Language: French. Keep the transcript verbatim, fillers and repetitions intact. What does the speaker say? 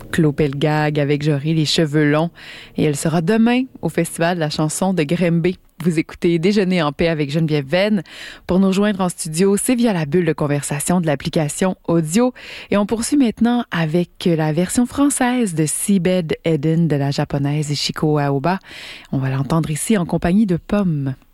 Claude Pelgag avec J'aurai les cheveux longs. Et elle sera demain au Festival de la chanson de Grimby. Vous écoutez Déjeuner en paix avec Geneviève Venn. Pour nous rejoindre en studio, c'est via la bulle de conversation de l'application audio. Et on poursuit maintenant avec la version française de Seabed Eden de la japonaise Ishiko Aoba. On va l'entendre ici en compagnie de Pomme.